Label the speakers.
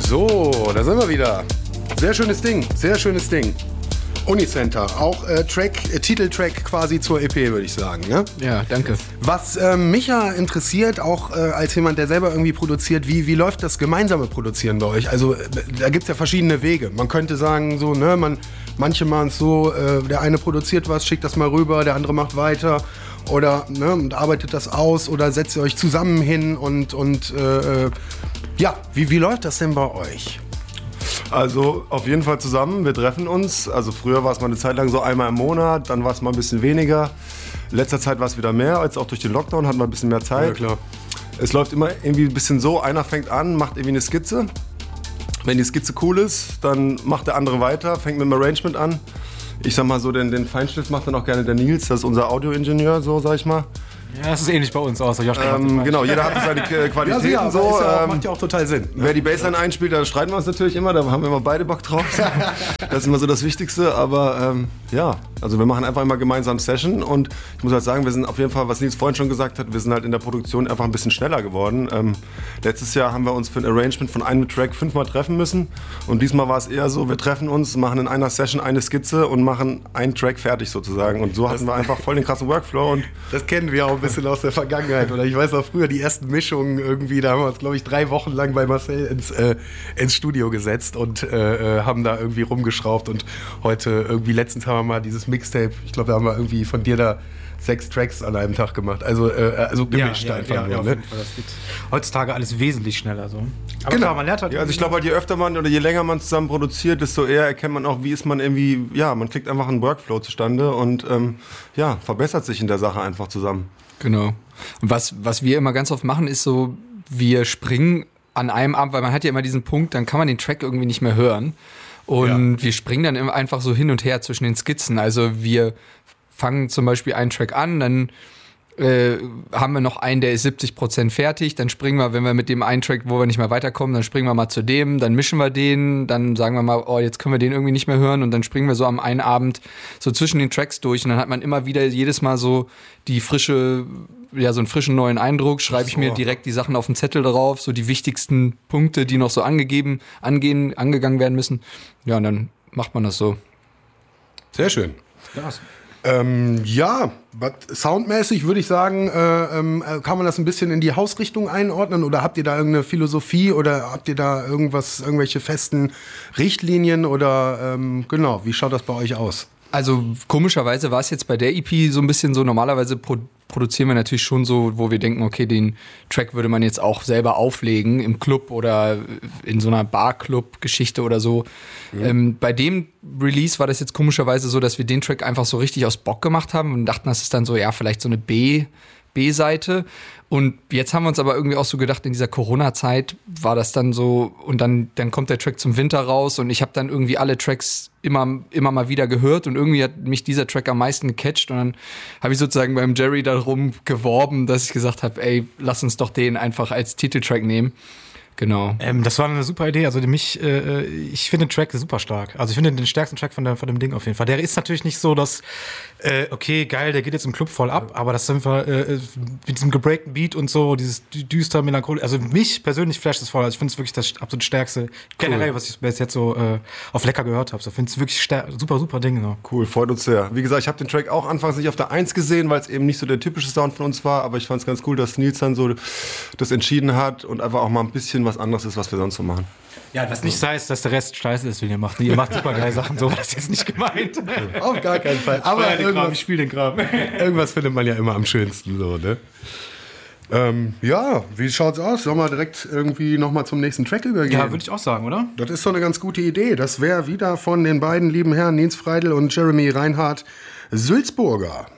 Speaker 1: So, da sind wir wieder. Sehr schönes Ding, sehr schönes Ding. Unicenter, auch Titeltrack quasi zur EP, würde ich sagen. Ne?
Speaker 2: Ja, danke.
Speaker 1: Was mich ja interessiert, auch als jemand, der selber irgendwie produziert, wie läuft das gemeinsame Produzieren bei euch? Also da gibt es ja verschiedene Wege. Man könnte sagen, so, ne, manche machen es so, der eine produziert was, schickt das mal rüber, der andere macht weiter. Oder ne, und arbeitet das aus oder setzt ihr euch zusammen hin und ja, wie läuft das denn bei euch?
Speaker 3: Also auf jeden Fall zusammen, wir treffen uns. Also früher war es mal eine Zeit lang so einmal im Monat, dann war es mal ein bisschen weniger. In letzter Zeit war es wieder mehr, jetzt auch durch den Lockdown hatten wir ein bisschen mehr Zeit.
Speaker 1: Ja, klar.
Speaker 3: Es läuft immer irgendwie ein bisschen so, einer fängt an, macht irgendwie eine Skizze. Wenn die Skizze cool ist, dann macht der andere weiter, fängt mit dem Arrangement an. Ich sag mal so, den Feinschliff macht dann auch gerne der Nils, das ist unser Audioingenieur, so sag ich mal.
Speaker 4: Ja, das ist ähnlich bei uns aus.
Speaker 3: Genau, jeder hat seine Qualitäten
Speaker 1: ja,
Speaker 3: so.
Speaker 1: Macht ja auch total Sinn. Ne?
Speaker 3: Wer die Bassline einspielt, da streiten wir uns natürlich immer, da haben wir immer beide Bock drauf. Das ist immer so das Wichtigste, aber ja, also wir machen einfach immer gemeinsam Session und ich muss halt sagen, wir sind auf jeden Fall, was Nils vorhin schon gesagt hat, wir sind halt in der Produktion einfach ein bisschen schneller geworden. Letztes Jahr haben wir uns für ein Arrangement von einem Track 5-mal treffen müssen und diesmal war es eher so, wir treffen uns, machen in einer Session eine Skizze und machen einen Track fertig sozusagen und so hatten wir einfach voll den krassen Workflow. Und
Speaker 1: das kennen wir auch ein bisschen aus der Vergangenheit. Oder ich weiß auch früher die ersten Mischungen irgendwie, da haben wir uns, glaube ich, 3 Wochen lang bei Marcel ins Studio gesetzt und haben da irgendwie rumgeschraubt. Und heute irgendwie, letztens haben wir mal dieses Mixtape, ich glaube, da haben wir irgendwie von dir da 6 Tracks an einem Tag gemacht. Also gemischt einfach nur. Ne?
Speaker 4: Das geht heutzutage alles wesentlich schneller so. Aber
Speaker 1: genau.
Speaker 4: klar, man lernt halt.
Speaker 3: ja, also ich glaube halt, je öfter man oder je länger man zusammen produziert, desto eher erkennt man auch, wie ist man irgendwie, ja, man kriegt einfach einen Workflow zustande und ja, verbessert sich in der Sache einfach zusammen.
Speaker 2: Genau. Und was wir immer ganz oft machen, ist so, wir springen an einem Abend, weil man hat ja immer diesen Punkt, dann kann man den Track irgendwie nicht mehr hören. Und wir springen dann immer einfach so hin und her zwischen den Skizzen. Also wir fangen zum Beispiel einen Track an, dann haben wir noch einen, der ist 70% fertig, dann springen wir, wenn wir mit dem einen Track, wo wir nicht mehr weiterkommen, dann springen wir mal zu dem, dann mischen wir den, dann sagen wir mal, oh, jetzt können wir den irgendwie nicht mehr hören und dann springen wir so am einen Abend so zwischen den Tracks durch und dann hat man immer wieder jedes Mal so die frische, ja, so einen frischen neuen Eindruck, schreibe ich mir direkt die Sachen auf den Zettel drauf, so die wichtigsten Punkte, die noch so angegangen werden müssen. Ja, und dann macht man das so.
Speaker 1: Sehr schön.
Speaker 4: Krass.
Speaker 1: Ja, soundmäßig würde ich sagen, kann man das ein bisschen in die Hausrichtung einordnen oder habt ihr da irgendeine Philosophie oder habt ihr da irgendwelche festen Richtlinien oder genau, wie schaut das bei euch aus?
Speaker 2: Also komischerweise war es jetzt bei der EP so ein bisschen so, normalerweise produzieren wir natürlich schon so, wo wir denken, okay, den Track würde man jetzt auch selber auflegen im Club oder in so einer Bar-Club-Geschichte oder so. Bei dem Release war das jetzt komischerweise so, dass wir den Track einfach so richtig aus Bock gemacht haben und dachten, das ist dann so, ja, vielleicht so eine B-Seite. Und jetzt haben wir uns aber irgendwie auch so gedacht, in dieser Corona-Zeit war das dann so, und dann kommt der Track zum Winter raus und ich habe dann irgendwie alle Tracks immer mal wieder gehört und irgendwie hat mich dieser Track am meisten gecatcht und dann habe ich sozusagen beim Jerry darum geworben, dass ich gesagt habe, ey, lass uns doch den einfach als Titeltrack nehmen. Genau.
Speaker 4: Das war eine super Idee. Also ich finde den Track super stark. Also ich finde den stärksten Track von dem Ding auf jeden Fall. Der ist natürlich nicht so, dass okay, geil, der geht jetzt im Club voll ab, aber das ist einfach mit diesem gebreakten Beat und so, dieses düster, melancholisch. Also mich persönlich flasht das voll. Also ich finde es wirklich das absolut stärkste generell, was ich bis jetzt so auf Lecker gehört habe. So finde es wirklich super, super Ding. So.
Speaker 3: Cool, freut uns sehr. Wie gesagt, ich habe den Track auch anfangs nicht auf der 1 gesehen, weil es eben nicht so der typische Sound von uns war, aber ich fand es ganz cool, dass Nils dann so das entschieden hat und einfach auch mal ein bisschen was anderes ist, was wir sonst so machen.
Speaker 4: Ja, was nicht heißt, dass der Rest scheiße ist, wenn ihr macht. Ihr macht super geile Sachen, so war das jetzt nicht gemeint.
Speaker 1: Auf gar keinen Fall. Aber
Speaker 4: ich spiele den Kram.
Speaker 1: Irgendwas findet man ja immer am schönsten, so, ne? Ja, wie schaut's aus? Sollen wir direkt irgendwie nochmal zum nächsten Track übergehen?
Speaker 4: Ja, würde ich auch sagen, oder?
Speaker 1: Das ist doch eine ganz gute Idee. Das wäre wieder von den beiden lieben Herren Nils Freidl und Jeremy Reinhardt, Sülzburger.